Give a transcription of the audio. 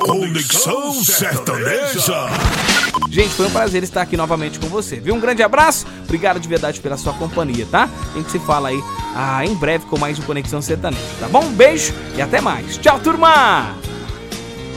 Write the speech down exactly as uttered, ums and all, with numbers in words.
Conexão Sertaneja. Gente, foi um prazer estar aqui novamente com você, viu? Um grande abraço, obrigado de verdade pela sua companhia, tá? A gente se fala aí ah, em breve com mais um Conexão Sertaneja, tá bom? Um beijo e até mais. Tchau, turma!